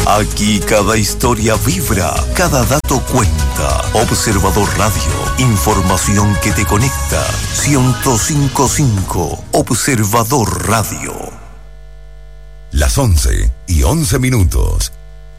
Aquí cada historia vibra, cada dato cuenta. Observador Radio, información que te conecta. 105.5 Observador Radio. Las 11:11 minutos.